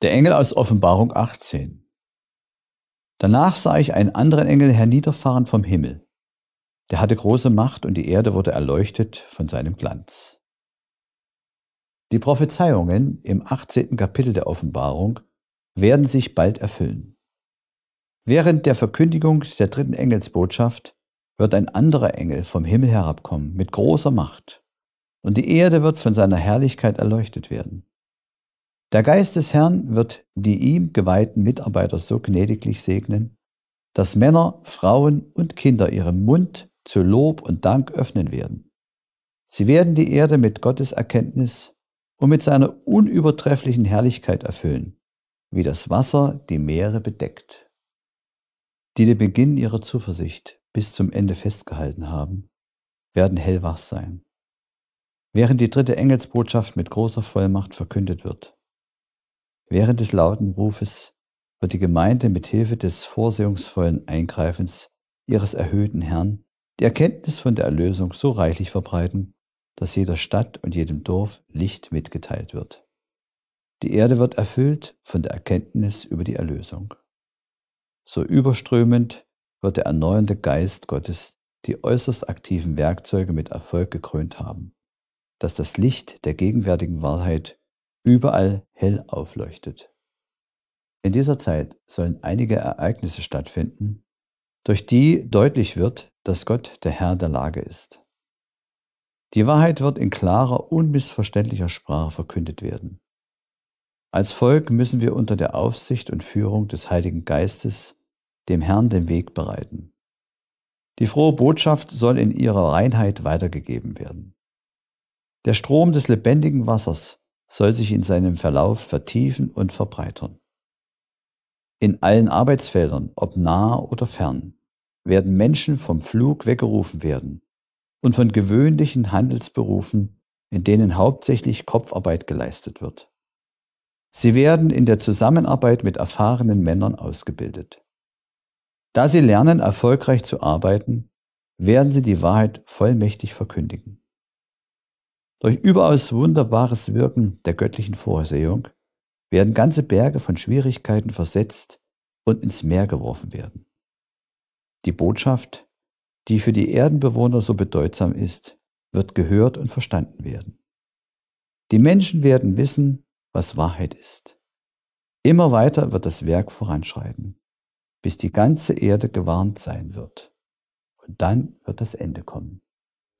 Der Engel aus Offenbarung 18. Danach sah ich einen anderen Engel herniederfahren vom Himmel. Der hatte große Macht und die Erde wurde erleuchtet von seinem Glanz. Die Prophezeiungen im 18. Kapitel der Offenbarung werden sich bald erfüllen. Während der Verkündigung der dritten Engelsbotschaft wird ein anderer Engel vom Himmel herabkommen mit großer Macht, und die Erde wird von seiner Herrlichkeit erleuchtet werden. Der Geist des Herrn wird die ihm geweihten Mitarbeiter so gnädiglich segnen, dass Männer, Frauen und Kinder ihren Mund zu Lob und Dank öffnen werden. Sie werden die Erde mit Gottes Erkenntnis und mit seiner unübertrefflichen Herrlichkeit erfüllen, wie das Wasser die Meere bedeckt. Die den Beginn ihrer Zuversicht bis zum Ende festgehalten haben, werden hellwach sein, während die dritte Engelsbotschaft mit großer Vollmacht verkündet wird. Während des lauten Rufes wird die Gemeinde mit Hilfe des vorsehungsvollen Eingreifens ihres erhöhten Herrn die Erkenntnis von der Erlösung so reichlich verbreiten, dass jeder Stadt und jedem Dorf Licht mitgeteilt wird. Die Erde wird erfüllt von der Erkenntnis über die Erlösung. So überströmend wird der erneuernde Geist Gottes die äußerst aktiven Werkzeuge mit Erfolg gekrönt haben, dass das Licht der gegenwärtigen Wahrheit überall hell aufleuchtet. In dieser Zeit sollen einige Ereignisse stattfinden, durch die deutlich wird, dass Gott der Herr der Lage ist. Die Wahrheit wird in klarer, unmissverständlicher Sprache verkündet werden. Als Volk müssen wir unter der Aufsicht und Führung des Heiligen Geistes dem Herrn den Weg bereiten. Die frohe Botschaft soll in ihrer Reinheit weitergegeben werden. Der Strom des lebendigen Wassers soll sich in seinem Verlauf vertiefen und verbreitern. In allen Arbeitsfeldern, ob nah oder fern, werden Menschen vom Pflug weggerufen werden und von gewöhnlichen Handelsberufen, in denen hauptsächlich Kopfarbeit geleistet wird. Sie werden in der Zusammenarbeit mit erfahrenen Männern ausgebildet. Da sie lernen, erfolgreich zu arbeiten, werden sie die Wahrheit vollmächtig verkündigen. Durch überaus wunderbares Wirken der göttlichen Vorsehung werden ganze Berge von Schwierigkeiten versetzt und ins Meer geworfen werden. Die Botschaft, die für die Erdenbewohner so bedeutsam ist, wird gehört und verstanden werden. Die Menschen werden wissen, was Wahrheit ist. Immer weiter wird das Werk voranschreiten, bis die ganze Erde gewarnt sein wird. Und dann wird das Ende kommen.